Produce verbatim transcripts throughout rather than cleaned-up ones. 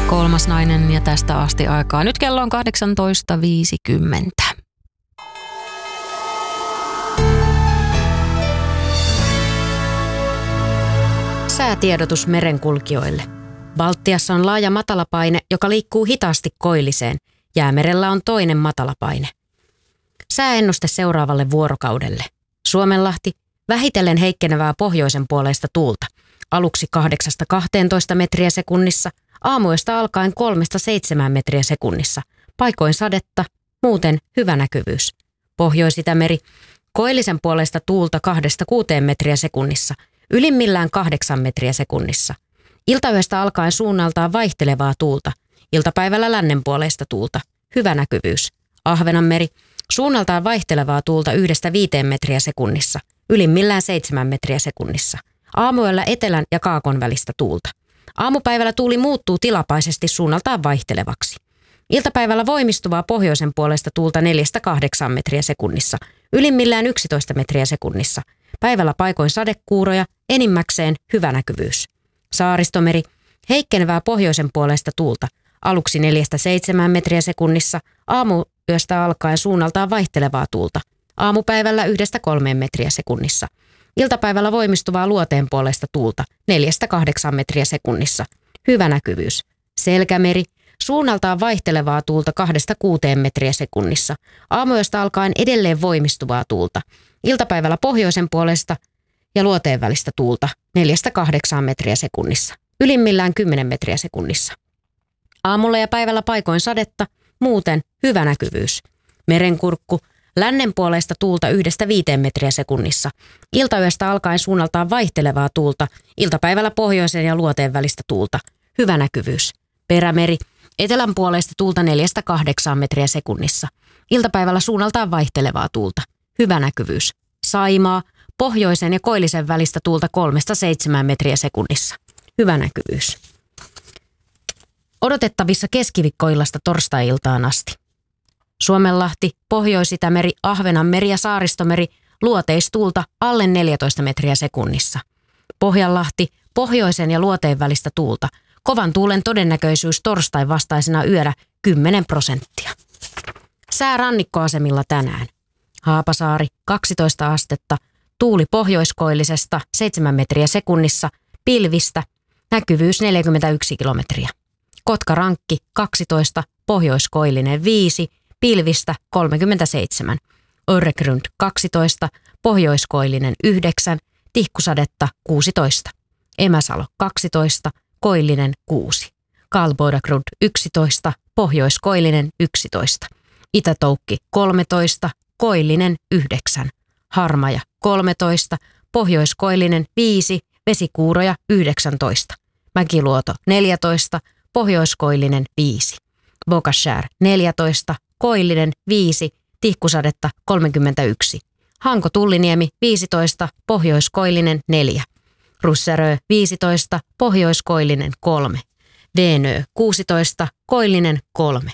Kolmas nainen ja tästä asti aikaa. Nyt kello on kahdeksantoista viisikymmentä. Säätiedotus merenkulkijoille. Baltiassa on laaja matalapaine, joka liikkuu hitaasti koilliseen. Jäämerellä on toinen matalapaine. Sääennuste seuraavalle vuorokaudelle. Suomenlahti, vähitellen heikkenevää pohjoisen puoleista tuulta. Aluksi kahdeksasta kahteentoista metriä sekunnissa, aamuyöstä alkaen kolmesta seitsemään metriä sekunnissa. Paikoin sadetta, muuten hyvä näkyvyys. Pohjois-Itämeri, koillisen puoleista tuulta kahdesta kuuteen metriä sekunnissa, ylimmillään kahdeksan metriä sekunnissa. Iltayöstä alkaen suunnaltaan vaihtelevaa tuulta, iltapäivällä lännen puoleista tuulta, hyvä näkyvyys. Ahvenanmeri, suunnaltaan vaihtelevaa tuulta yhdestä viiteen metriä sekunnissa, ylimmillään seitsemän metriä sekunnissa. Aamuyöllä etelän ja kaakon välistä tuulta. Aamupäivällä tuuli muuttuu tilapäisesti suunnaltaan vaihtelevaksi. Iltapäivällä voimistuvaa pohjoisen puolesta tuulta neljästä kahdeksaan metriä sekunnissa, ylimmillään yksitoista metriä sekunnissa. Päivällä paikoin sadekuuroja, enimmäkseen hyvä näkyvyys. Saaristomeri, heikkenevää pohjoisen puolesta tuulta, aluksi neljästä seitsemään metriä sekunnissa, aamuyöstä alkaen suunnaltaan vaihtelevaa tuulta. Aamupäivällä yhdestä kolmeen metriä sekunnissa. Iltapäivällä voimistuvaa luoteen puolesta tuulta, neljästä kahdeksaan metriä sekunnissa. Hyvä näkyvyys. Selkämeri, suunnaltaan vaihtelevaa tuulta kahdesta kuuteen metriä sekunnissa. Aamuyöstä alkaen edelleen voimistuvaa tuulta. Iltapäivällä pohjoisen puolesta ja luoteen välistä tuulta, neljästä kahdeksaan metriä sekunnissa. Ylimmillään kymmenen metriä sekunnissa. Aamulla ja päivällä paikoin sadetta, muuten hyvä näkyvyys. Merenkurkku, lännen puolesta tuulta yhdestä viiteen metriä sekunnissa. Iltayöstä alkaen suunnaltaan vaihtelevaa tuulta, iltapäivällä pohjoisen ja luoteen välistä tuulta. Hyvä näkyvyys. Perämeri, etelän puolesta tuulta neljästä kahdeksaan metriä sekunnissa. Iltapäivällä suunnaltaan vaihtelevaa tuulta. Hyvä näkyvyys. Saimaa, pohjoisen ja koillisen välistä tuulta kolmesta seitsemään metriä sekunnissa. Hyvä näkyvyys. Odotettavissa keskiviikkoillasta torstai-iltaan asti. Suomenlahti, Pohjois-Itämeri, Ahvenanmeri ja Saaristomeri, luoteistuulta alle neljätoista metriä sekunnissa. Pohjanlahti, pohjoisen ja luoteen välistä tuulta. Kovan tuulen todennäköisyys torstain vastaisena yönä kymmenen prosenttia. Sää rannikkoasemilla tänään. Haapasaari, kaksitoista astetta, tuuli pohjoiskoillisesta seitsemän metriä sekunnissa, pilvistä, näkyvyys neljäkymmentäyksi kilometriä. Kotkarankki, kaksitoista, pohjoiskoillinen viisi, pilvistä kolmekymmentäseitsemän. Öregrund kaksitoista, pohjoiskoillinen yhdeksän, tihkusadetta kuusitoista. Emäsalo kaksitoista, koillinen kuusi. Karlbodagrund yksitoista, pohjoiskoillinen yksitoista. Itätoukki kolmetoista, koillinen yhdeksän. Harmaja kolmetoista, pohjoiskoillinen viisi, vesikuuroja yhdeksäntoista. Mäkiluoto neljätoista, pohjoiskoillinen viisi. Bokashär neljätoista, koillinen viisi, tihkusadetta kolmekymmentäyksi. Hanko Tulliniemi viisitoista, pohjoiskoillinen neljä. Russerö viisitoista, pohjoiskoillinen kolme. Venö kuusitoista, koillinen kolme.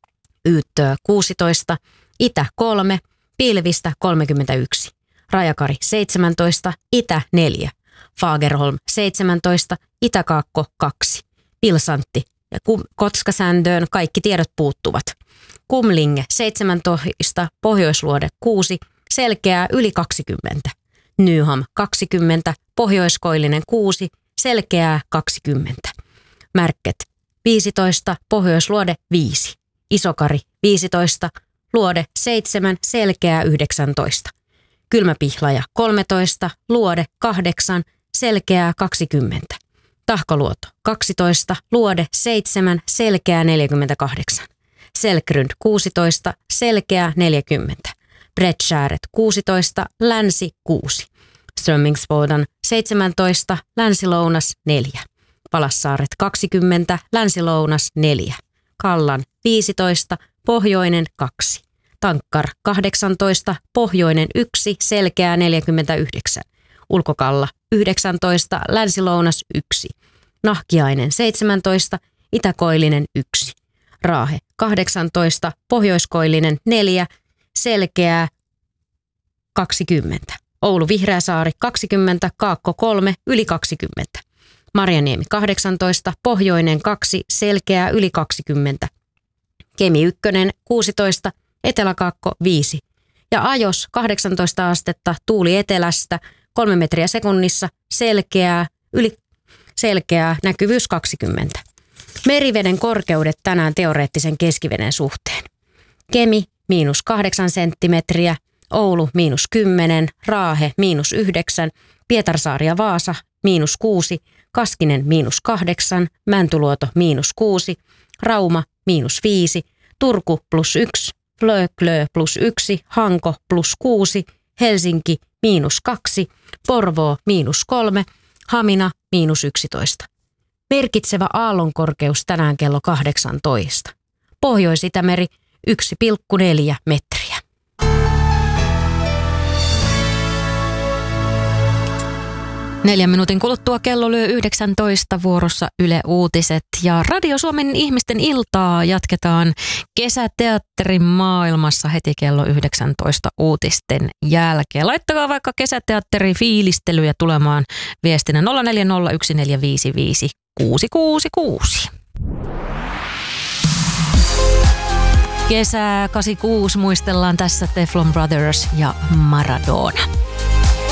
Yyttö kuusitoista, itä kolme, pilvistä kolmekymmentäyksi. Rajakari seitsemäntoista, itä neljä. Fagerholm seitsemäntoista, itäkaakko kaksi. Pilsantti ja Kotskasändöön kaikki tiedot puuttuvat. Kumlinge seitsemäntoista, pohjoisluode kuusi, selkeää yli kaksikymmentä. Nyham kaksikymmentä, pohjoiskoillinen kuusi, selkeää kaksikymmentä. Märket viisitoista, pohjoisluode viisi. Isokari viisitoista, luode seitsemän, selkeää yhdeksäntoista. Kylmäpihlaja kolmetoista, luode kahdeksan, selkeää kaksikymmentä. Tahkoluoto kaksitoista, luode seitsemän, selkeää neljäkymmentäkahdeksan. Selkrund kuusitoista, selkeää neljäkymmentä. Bredskääret kuusitoista, länsi kuusi. Strömmingsbodan seitsemäntoista, länsi-lounas neljä. Palassaaret kaksikymmentä, länsi-lounas neljä. Kallan viisitoista, pohjoinen kaksi. Tankkar kahdeksantoista, pohjoinen yksi, selkeää neljäkymmentäyhdeksän. Ulkokalla yhdeksäntoista, länsi-lounas yksi. Nahkiainen seitsemäntoista, itäkoillinen yksi. Raahe kahdeksantoista, pohjoiskoillinen neljä, selkeää kaksikymmentä. Oulu Vihreäsaari kaksikymmentä, Kaakko kolme, yli kaksikymmentä. Marjaniemi kahdeksantoista, Pohjoinen kaksi, Selkeää yli kaksikymmentä. Kemi ykkönen kuusitoista, Eteläkaakko viisi. Ja Ajos kahdeksantoista astetta, tuuli etelästä, kolme metriä sekunnissa, selkeää, yli selkeää, näkyvyys kaksikymmentä. Meriveden korkeudet tänään teoreettisen keskiveden suhteen. Kemi miinus kahdeksan senttimetriä, Oulu miinus kymmenen, Raahe miinus yhdeksän, Pietarsaari ja Vaasa miinus kuusi, Kaskinen miinus kahdeksan, Mäntyluoto miinus kuusi, Rauma miinus viisi, Turku plus yksi, Flöglö plus yksi, Hanko plus kuusi, Helsinki miinus kaksi, Porvoo miinus kolme, Hamina miinus yksitoista. Merkitsevä aallonkorkeus tänään kello kahdeksantoista. Pohjois-Itämeri yksi pilkku neljä metriä. Neljän minuutin kuluttua kello lyö yhdeksäntoista, vuorossa Yle Uutiset ja Radio Suomen ihmisten iltaa jatketaan kesäteatterin maailmassa heti kello yhdeksäntoista uutisten jälkeen. Laittakaa vaikka kesäteatteri fiilistelyjä tulemaan viestinä nolla neljä nolla yksi neljä viisi viisi kuusi kuusi kuusi. Kesä kahdeksankymmentäkuusi muistellaan tässä Teflon Brothers ja Maradona.